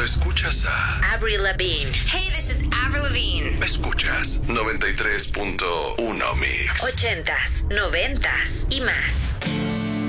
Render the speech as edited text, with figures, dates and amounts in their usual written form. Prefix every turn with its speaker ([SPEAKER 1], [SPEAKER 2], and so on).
[SPEAKER 1] escuchas a
[SPEAKER 2] Avril Lavigne.
[SPEAKER 3] Hey, this is Avril Lavigne.
[SPEAKER 1] Escuchas 93.1 Mix.
[SPEAKER 2] 80s, 90s y más.